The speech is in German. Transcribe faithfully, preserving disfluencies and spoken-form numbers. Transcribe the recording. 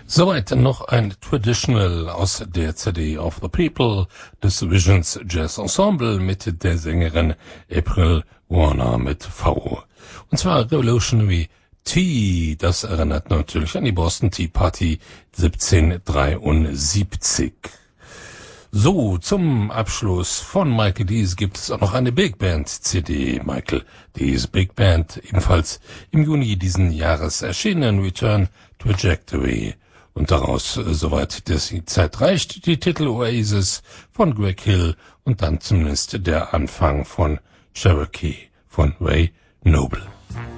Soweit noch ein Traditional aus der C D of the People des Visions Jazz Ensemble mit der Sängerin April Warner mit V. Und zwar Revolutionary Tea. Das erinnert natürlich an die Boston Tea Party siebzehnhundertdreiundsiebzig. So, zum Abschluss von Michael Dees gibt es auch noch eine Big Band C D. Michael Dees Big Band, ebenfalls im Juni diesen Jahres erschienen, Return Trajectory. Und daraus, soweit das die Zeit reicht, die Titel Oasis von Greg Hill und dann zumindest der Anfang von Cherokee von Ray Noble.